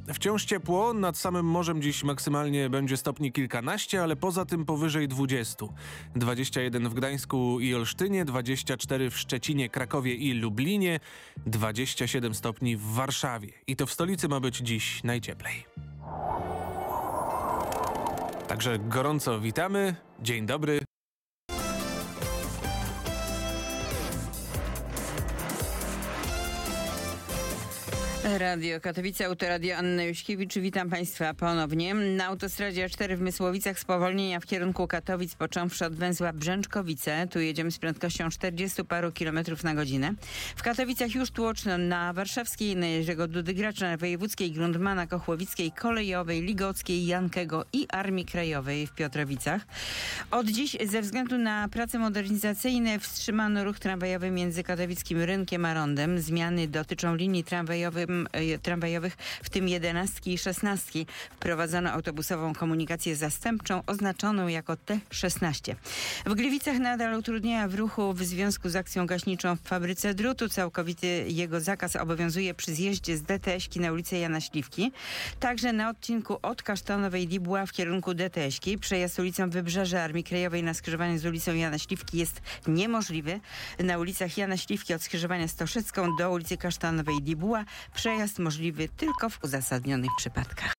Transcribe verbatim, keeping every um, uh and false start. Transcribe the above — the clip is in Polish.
Wciąż ciepło, nad samym morzem dziś maksymalnie będzie stopni kilkanaście, ale poza tym powyżej dwudziestu. dwadzieścia jeden w Gdańsku i Olsztynie, dwadzieścia cztery w Szczecinie, Krakowie i Lublinie, dwadzieścia siedem stopni w Warszawie. I to w stolicy ma być dziś najcieplej. Także gorąco witamy. Dzień dobry. Radio Katowice, Autoradio Anna Juśkiewicz. Witam Państwa ponownie. Na autostradzie A cztery w Mysłowicach spowolnienia w kierunku Katowic, począwszy od węzła Brzęczkowice. Tu jedziemy z prędkością czterdziestu paru kilometrów na godzinę. W Katowicach już tłoczno na Warszawskiej, na Jerzego Dudy Gracza, na Wojewódzkiej, Grundmana, Kochłowickiej, Kolejowej, Ligockiej, Jankego i Armii Krajowej w Piotrowicach. Od dziś ze względu na prace modernizacyjne wstrzymano ruch tramwajowy między katowickim Rynkiem a Rondem. Zmiany dotyczą linii tramwajowych tramwajowych, w tym jedenastki i szesnastki. Wprowadzono autobusową komunikację zastępczą oznaczoną jako T szesnaście. W Gliwicach nadal utrudnienia w ruchu w związku z akcją gaśniczą w fabryce drutu. Całkowity jego zakaz obowiązuje przy zjeździe z D T S-ki na ulicę Jana Śliwki. Także na odcinku od Kasztanowej Dibła w kierunku D T S-ki. Przejazd ulicą Wybrzeże Armii Krajowej na skrzyżowaniu z ulicą Jana Śliwki jest niemożliwy. Na ulicach Jana Śliwki od skrzyżowania z Toszycką do ulicy Kasztanowej Dibła przejazd możliwy tylko w uzasadnionych przypadkach.